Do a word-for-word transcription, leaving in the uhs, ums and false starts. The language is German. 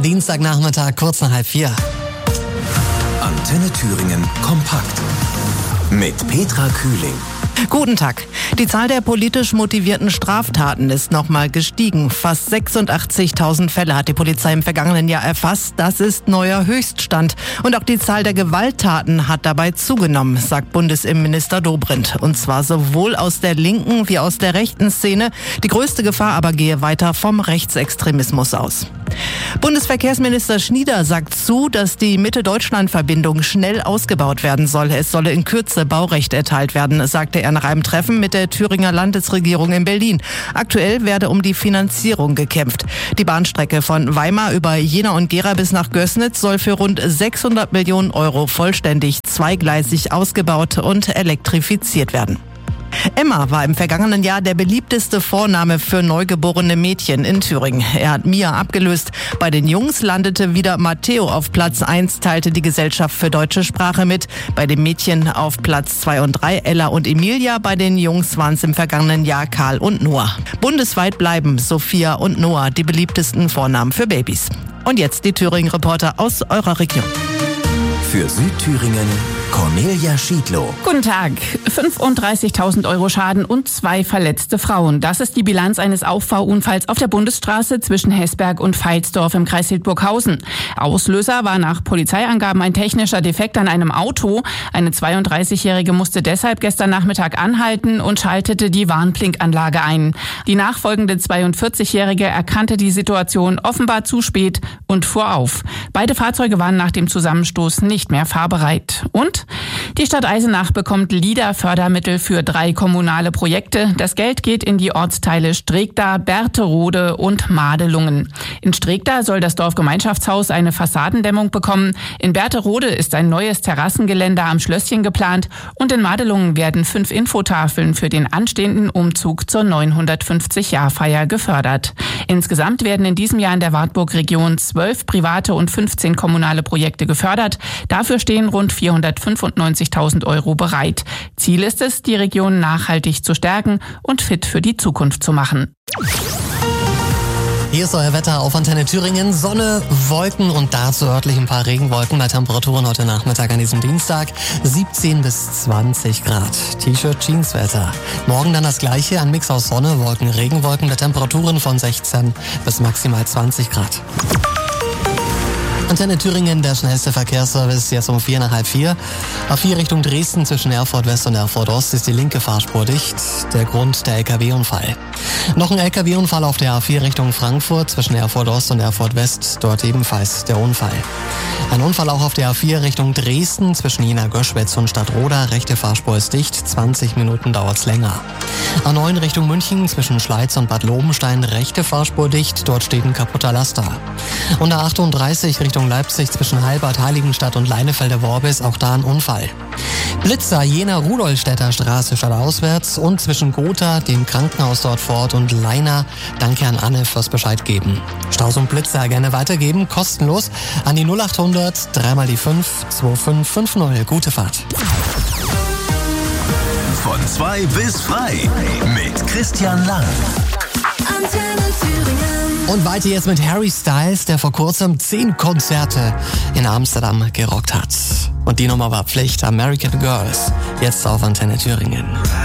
Dienstagnachmittag, kurz nach halb vier. Antenne Thüringen kompakt mit Petra Kühling. Guten Tag. Die Zahl der politisch motivierten Straftaten ist nochmal gestiegen. Fast sechsundachtzigtausend Fälle hat die Polizei im vergangenen Jahr erfasst. Das ist neuer Höchststand. Und auch die Zahl der Gewalttaten hat dabei zugenommen, sagt Bundesinnenminister Dobrindt. Und zwar sowohl aus der linken wie aus der rechten Szene. Die größte Gefahr aber gehe weiter vom Rechtsextremismus aus. Bundesverkehrsminister Schnieder sagt zu, dass die Mitte-Deutschland-Verbindung schnell ausgebaut werden soll. Es solle in Kürze Baurecht erteilt werden, sagte er nach einem Treffen mit der Thüringer Landesregierung in Berlin. Aktuell werde um die Finanzierung gekämpft. Die Bahnstrecke von Weimar über Jena und Gera bis nach Gößnitz soll für rund sechshundert Millionen Euro vollständig zweigleisig ausgebaut und elektrifiziert werden. Emma war im vergangenen Jahr der beliebteste Vorname für neugeborene Mädchen in Thüringen. Er hat Mia abgelöst. Bei den Jungs landete wieder Matteo auf Platz eins, teilte die Gesellschaft für deutsche Sprache mit. Bei den Mädchen auf Platz zwei und drei Ella und Emilia. Bei den Jungs waren es im vergangenen Jahr Karl und Noah. Bundesweit bleiben Sophia und Noah die beliebtesten Vornamen für Babys. Und jetzt die Thüringen-Reporter aus eurer Region. Für Südthüringen Cornelia Schiedlow. Guten Tag. fünfunddreißigtausend Euro Schaden und zwei verletzte Frauen. Das ist die Bilanz eines Auffahrunfalls auf der Bundesstraße zwischen Hesberg und Veitsdorf im Kreis Hildburghausen. Auslöser war nach Polizeiangaben ein technischer Defekt an einem Auto. Eine zweiunddreißigjährige musste deshalb gestern Nachmittag anhalten und schaltete die Warnblinkanlage ein. Die nachfolgende zweiundvierzigjährige erkannte die Situation offenbar zu spät und fuhr auf. Beide Fahrzeuge waren nach dem Zusammenstoß nicht mehr fahrbereit. Und die Stadt Eisenach bekommt LIDA-Fördermittel für drei kommunale Projekte. Das Geld geht in die Ortsteile Stregda, Berterode und Madelungen. In Stregda soll das Dorfgemeinschaftshaus eine Fassadendämmung bekommen. In Berterode ist ein neues Terrassengeländer am Schlösschen geplant. Und in Madelungen werden fünf Infotafeln für den anstehenden Umzug zur neunhundertfünfzig-Jahr-Feier gefördert. Insgesamt werden in diesem Jahr in der Wartburg-Region zwölf private und fünfzehn kommunale Projekte gefördert. Dafür stehen rund vierhundertfünfundneunzigtausend Euro bereit. Ziel ist es, die Region nachhaltig zu stärken und fit für die Zukunft zu machen. Hier ist euer Wetter auf Antenne Thüringen. Sonne, Wolken und dazu örtlich ein paar Regenwolken bei Temperaturen heute Nachmittag an diesem Dienstag. siebzehn bis zwanzig Grad. T-Shirt, Jeanswetter. Morgen dann das gleiche, ein Mix aus Sonne, Wolken, Regenwolken bei Temperaturen von sechzehn bis maximal zwanzig Grad. Antenne Thüringen, der schnellste Verkehrsservice, jetzt um vier nach halb vier. A vier Richtung Dresden zwischen Erfurt West und Erfurt Ost ist die linke Fahrspur dicht. Der Grund der L K W-Unfall. Noch ein L K W-Unfall auf der A vier Richtung Frankfurt zwischen Erfurt Ost und Erfurt West. Dort ebenfalls der Unfall. Ein Unfall auch auf der A vier Richtung Dresden zwischen Jena-Göschwitz und Stadtroda. Rechte Fahrspur ist dicht. zwanzig Minuten dauert's länger. A neun Richtung München zwischen Schleiz und Bad Lobenstein. Rechte Fahrspur dicht. Dort steht ein kaputter Laster. Und A achtunddreißig Richtung Leipzig zwischen Heilbad, Heiligenstadt und Leinefelde-Worbis, auch da ein Unfall. Blitzer, Jena-Rudolstädter Straße stadtauswärts und zwischen Gotha, dem Krankenhaus dort vor Ort und Leina. Danke an Anne fürs Bescheid geben. Staus und Blitzer gerne weitergeben, kostenlos an die null achthundert, dreimal die fünf, zwei fünf fünf null. Gute Fahrt. Von zwei bis frei mit Christian Lang. Antenne Thüringen. Und weiter jetzt mit Harry Styles, der vor kurzem zehn Konzerte in Amsterdam gerockt hat. Und die Nummer war Pflicht, American Girls, jetzt auf Antenne Thüringen.